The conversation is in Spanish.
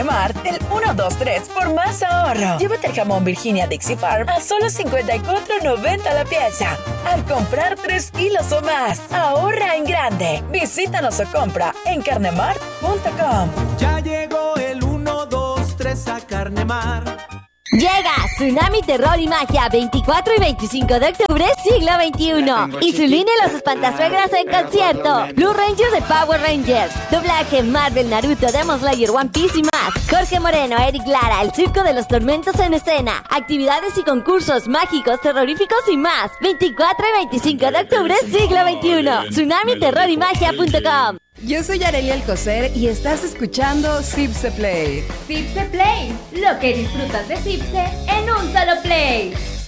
Carnemar del 1-2-3 por más ahorro. Llévate el jamón Virginia Dixie Farm a solo $54.90 la pieza. Al comprar 3 kilos o más, ahorra en grande. Visítanos o compra en carnemar.com. Ya llegó el 1-2-3 a Carnemar. Llega Tsunami, Terror y Magia 24 y 25 de octubre, siglo XXI. Y su línea Los Espantasuegras en concierto. Blue Rangers de Power Rangers. Doblaje Marvel, Naruto, Demon Slayer, One Piece y más. Jorge Moreno, Eric Lara, el Circo de los Tormentos en escena. Actividades y concursos mágicos, terroríficos y más. 24 y 25 de octubre, siglo XXI. Tsunami, Terror y Magia.com. Yo soy Arely Alcocer y estás escuchando Cipse Play. Cipse Play, lo que disfrutas de Cipse en un solo play.